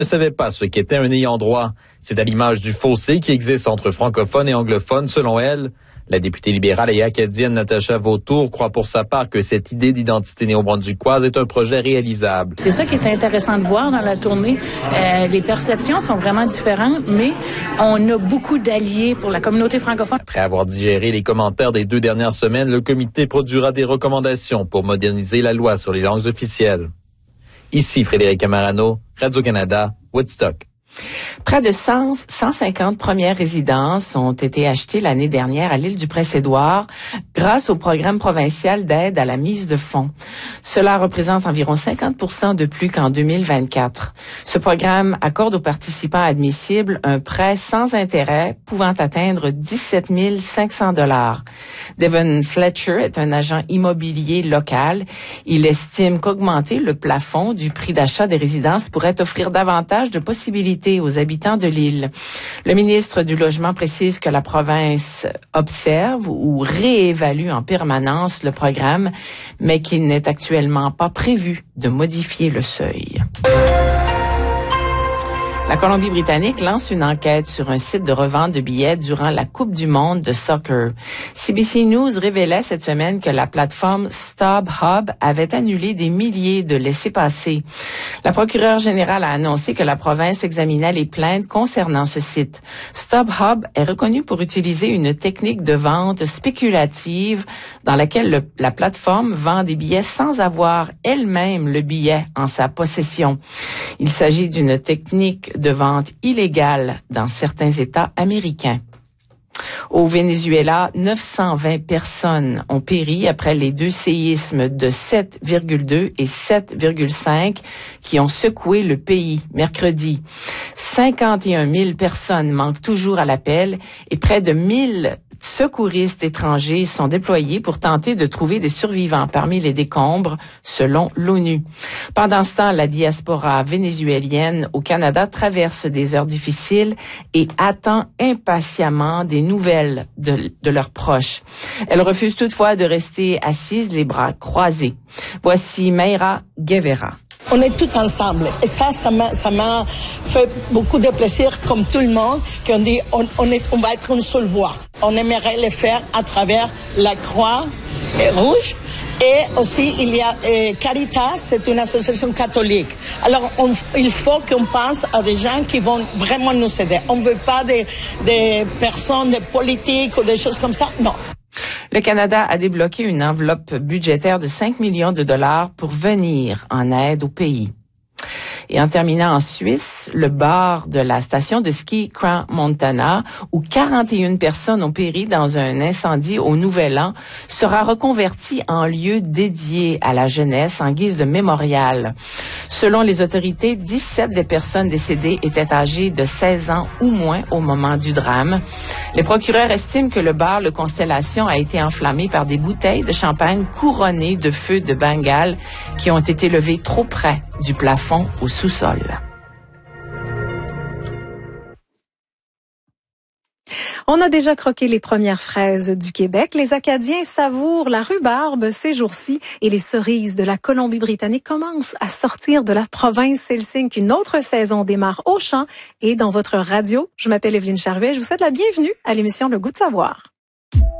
ne savaient pas ce qu'était un ayant droit. C'est à l'image du fossé qui existe entre francophones et anglophones, selon elle. La députée libérale et acadienne Natacha Vautour croit pour sa part que cette idée d'identité néo-brunswickoise est un projet réalisable. C'est ça qui est intéressant de voir dans la tournée. Les perceptions sont vraiment différentes, mais on a beaucoup d'alliés pour la communauté francophone. Après avoir digéré les commentaires des 2 dernières semaines, le comité produira des recommandations pour moderniser la loi sur les langues officielles. Ici Frédéric Amarano, Radio-Canada, Woodstock. Près de 150 premières résidences ont été achetées l'année dernière à l'île du Prince-Édouard grâce au programme provincial d'aide à la mise de fonds. Cela représente environ 50% de plus qu'en 2024. Ce programme accorde aux participants admissibles un prêt sans intérêt pouvant atteindre 17 500 $. Devon Fletcher est un agent immobilier local. Il estime qu'augmenter le plafond du prix d'achat des résidences pourrait offrir davantage de possibilités aux habitants de l'île. Le ministre du Logement précise que la province observe ou réévalue en permanence le programme, mais qu'il n'est actuellement pas prévu de modifier le seuil. La Colombie-Britannique lance une enquête sur un site de revente de billets durant la Coupe du monde de soccer. CBC News révélait cette semaine que la plateforme StubHub avait annulé des milliers de laissez-passer. La procureure générale a annoncé que la province examinait les plaintes concernant ce site. StubHub est reconnu pour utiliser une technique de vente spéculative dans laquelle la plateforme vend des billets sans avoir elle-même le billet en sa possession. Il s'agit d'une technique de vente illégale dans certains États américains. Au Venezuela, 920 personnes ont péri après les 2 séismes de 7,2 et 7,5 qui ont secoué le pays mercredi. 51 000 personnes manquent toujours à l'appel et près de 1000 secouristes étrangers sont déployés pour tenter de trouver des survivants parmi les décombres, selon l'ONU. Pendant ce temps, la diaspora vénézuélienne au Canada traverse des heures difficiles et attend impatiemment des nouvelles de leurs proches. Elle refuse toutefois de rester assise les bras croisés. Voici Mayra Guevara. On est tous ensemble. Et ça m'a fait beaucoup de plaisir, comme tout le monde, qu'on dit on va être une seule voix. On aimerait le faire à travers la Croix Rouge. Et aussi, il y a Caritas, c'est une association catholique. Alors, il faut qu'on pense à des gens qui vont vraiment nous aider. On ne veut pas des personnes, des politiques ou des choses comme ça. Non. Le Canada a débloqué une enveloppe budgétaire de 5 millions de dollars pour venir en aide au pays. Et en terminant en Suisse, le bar de la station de ski Crans-Montana, où 41 personnes ont péri dans un incendie au Nouvel An, sera reconverti en lieu dédié à la jeunesse en guise de mémorial. Selon les autorités, 17 des personnes décédées étaient âgées de 16 ans ou moins au moment du drame. Les procureurs estiment que le bar Le Constellation a été enflammé par des bouteilles de champagne couronnées de feux de Bengale qui ont été levées trop près du plafond au sous-sol. On a déjà croqué les premières fraises du Québec. Les Acadiens savourent la rhubarbe ces jours-ci et les cerises de la Colombie-Britannique commencent à sortir de la province. C'est le signe qu'une autre saison démarre au champ et dans votre radio. Je m'appelle Evelyne Charvet. Je vous souhaite la bienvenue à l'émission Le Goût de savoir.